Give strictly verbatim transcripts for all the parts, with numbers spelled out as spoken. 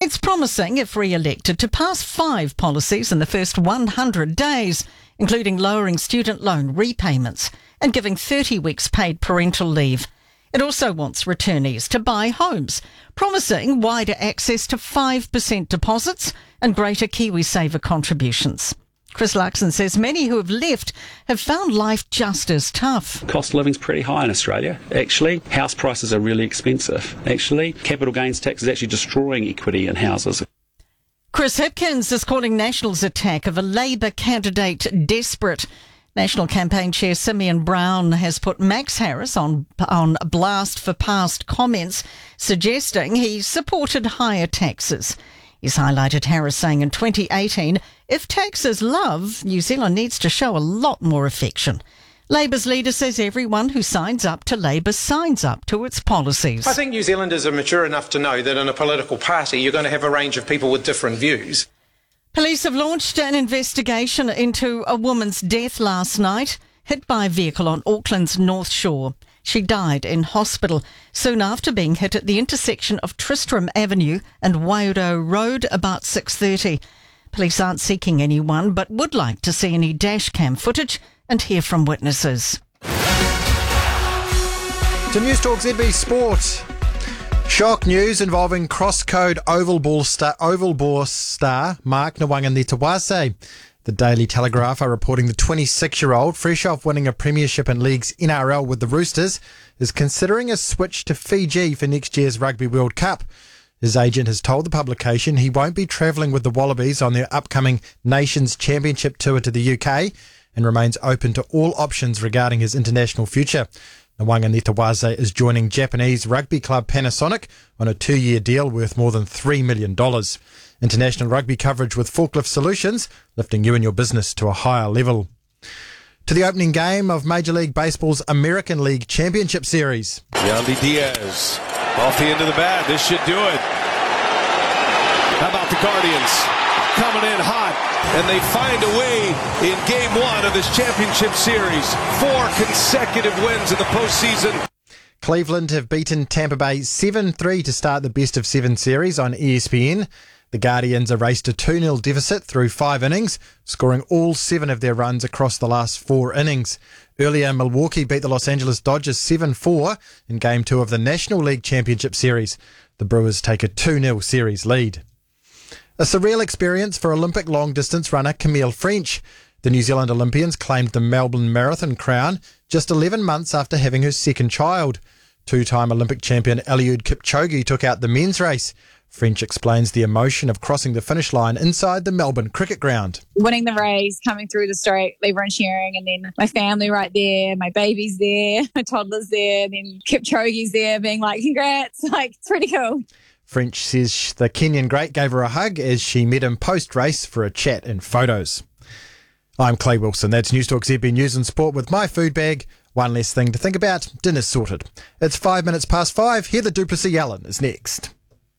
It's promising, if re-elected, to pass five policies in the first one hundred days, including lowering student loan repayments and giving thirty weeks paid parental leave. It also wants returnees to buy homes, promising wider access to five percent deposits and greater KiwiSaver contributions. Chris Luxon says many who have left have found life just as tough. Cost of living's pretty high in Australia, actually. House prices are really expensive, actually. Capital gains tax is actually destroying equity in houses. Chris Hipkins is calling National's attack of a Labour candidate desperate. National Campaign Chair Simeon Brown has put Max Harris on, on blast for past comments, suggesting he supported higher taxes. He's highlighted Harris saying in twenty eighteen, if taxes love, New Zealand needs to show a lot more affection. Labour's leader says everyone who signs up to Labour signs up to its policies. I think New Zealanders are mature enough to know that in a political party you're going to have a range of people with different views. Police have launched an investigation into a woman's death last night, hit by a vehicle on Auckland's North Shore. She died in hospital soon after being hit at the intersection of Tristram Avenue and Wairau Road about six thirty. Police aren't seeking anyone, but would like to see any dash cam footage and hear from witnesses. To News Talk Z B Sport. Shock news involving cross-code oval ball star, oval ball star Mark Nawaqanitawase. The Daily Telegraph are reporting the twenty-six-year-old, fresh off winning a premiership in league's N R L with the Roosters, is considering a switch to Fiji for next year's Rugby World Cup. His agent has told the publication he won't be travelling with the Wallabies on their upcoming Nations Championship tour to the U K and remains open to all options regarding his international future. Nawaqanitawase is joining Japanese rugby club Panasonic on a two-year deal worth more than three million dollars. International rugby coverage with Forklift Solutions, lifting you and your business to a higher level. To the opening game of Major League Baseball's American League Championship Series. Yandy Diaz off the end of the bat. This should do it. How about the Guardians coming in hot? And they find a way in game one of this championship series. Four consecutive wins in the postseason. Cleveland have beaten Tampa Bay seven three to start the best of seven series on E S P N. The Guardians erased a two nil deficit through five innings, scoring all seven of their runs across the last four innings. Earlier, Milwaukee beat the Los Angeles Dodgers seven four in Game two of the National League Championship Series. The Brewers take a two nil series lead. A surreal experience for Olympic long-distance runner Camille French. The New Zealand Olympians claimed the Melbourne Marathon crown just eleven months after having her second child. Two-time Olympic champion Eliud Kipchoge took out the men's race. French explains the emotion of crossing the finish line inside the Melbourne cricket ground. Winning the race, coming through the straight, everyone cheering, and then my family right there, my baby's there, my toddler's there, and then Kipchoge's there being like, congrats, like, it's pretty cool. French says the Kenyan great gave her a hug as she met him post-race for a chat and photos. I'm Clay Wilson. That's News Talk Z B News and Sport with my food bag. One less thing to think about. Dinner's sorted. It's five minutes past five. Heather Duplessis Allen is next.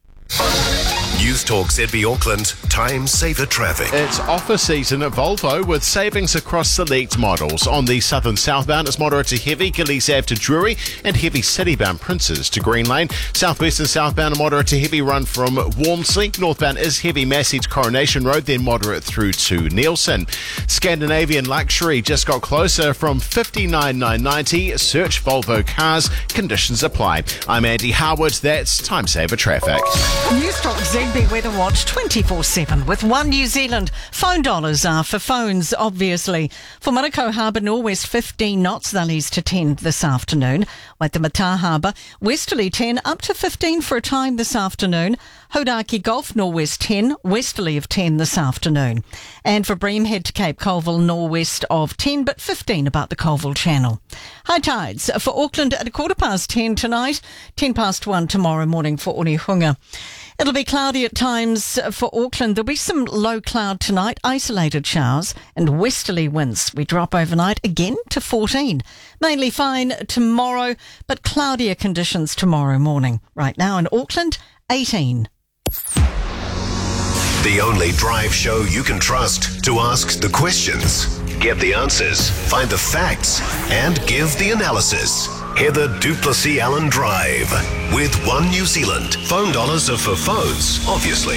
News Talk Z B Auckland, time saver traffic. It's offer season at Volvo with savings across select models. On the southern southbound, it's moderate to heavy, Gillies Ave to Drury, and heavy citybound Princes to Green Lane. Southwest and southbound, a moderate to heavy run from Walmsley. Northbound is heavy Massey to Coronation Road, then moderate through to Nielsen. Scandinavian Luxury just got closer from fifty-nine thousand nine hundred ninety. Search Volvo cars. Conditions apply. I'm Andy Harwood. That's time saver traffic. News Talk Z B Weather Watch twenty-four seven with One New Zealand. Phone dollars are for phones, obviously. For Manukau Harbour, northwest fifteen knots, they'll ease to ten this afternoon. Waitemata Harbour, westerly ten, up to fifteen for a time this afternoon. Hodaki Gulf, northwest ten, westerly of ten this afternoon. And for Bream, head to Cape Colville, northwest of ten, but fifteen about the Colville Channel. High tides for Auckland at a quarter past ten tonight, ten past one tomorrow morning for Onehunga. It'll be cloudy at times for Auckland. There'll be some low cloud tonight, isolated showers and westerly winds. We drop overnight again to fourteen. Mainly fine tomorrow, but cloudier conditions tomorrow morning. Right now in Auckland, eighteen. The only drive show you can trust to ask the questions, get the answers, find the facts, and give the analysis. Heather Duplessis Allen Drive with One New Zealand. Phone dollars are for phones, obviously.